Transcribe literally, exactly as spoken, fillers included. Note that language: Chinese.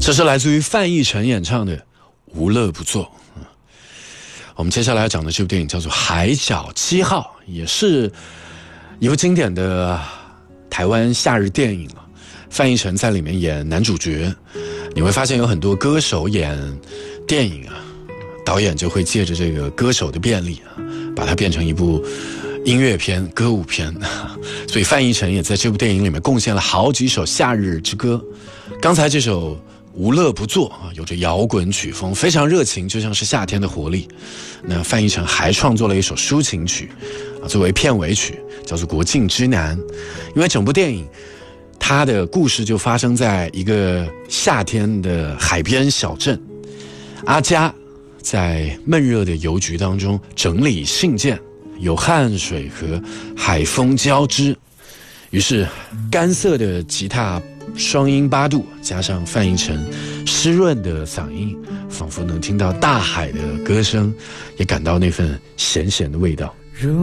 这是来自于范逸臣演唱的《无乐不作》。我们接下来要讲的这部电影叫做《海角七号》，也是一部经典的台湾夏日电影啊。范逸臣在里面演男主角，你会发现有很多歌手演电影啊，导演就会借着这个歌手的便利啊，把它变成一部音乐片、歌舞片。所以范逸臣也在这部电影里面贡献了好几首夏日之歌。刚才这首无乐不作啊，有着摇滚曲风，非常热情，就像是夏天的活力。那范逸臣还创作了一首抒情曲啊，作为片尾曲，叫做《国境之南》。因为整部电影它的故事就发生在一个夏天的海边小镇，阿佳在闷热的邮局当中整理信件，有汗水和海风交织，于是干涩的吉他双音八度加上范逸臣湿润的嗓音，仿佛能听到大海的歌声，也感到那份咸咸的味道。